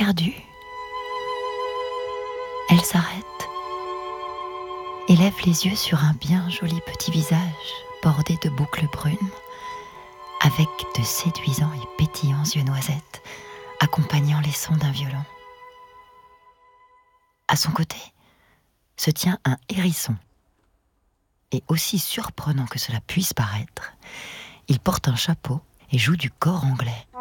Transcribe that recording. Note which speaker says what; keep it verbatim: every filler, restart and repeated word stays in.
Speaker 1: perdue. Elle s'arrête et lève les yeux sur un bien joli petit visage bordé de boucles brunes, avec de séduisants et pétillants yeux noisettes accompagnant les sons d'un violon. À son côté se tient un hérisson. Et aussi surprenant que cela puisse paraître, il porte un chapeau et joue du cor anglais.